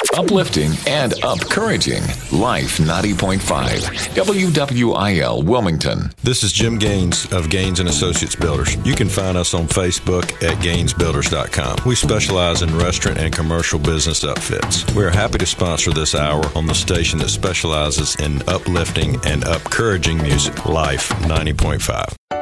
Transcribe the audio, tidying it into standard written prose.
Uplifting and encouraging. Life 90.5. WWIL Wilmington. This is Jim Gaines of Gaines & Associates Builders. You can find us on Facebook at GainesBuilders.com. We specialize in restaurant and commercial business upfits. We're happy to sponsor this hour on the station that specializes in uplifting and encouraging music. Life 90.5.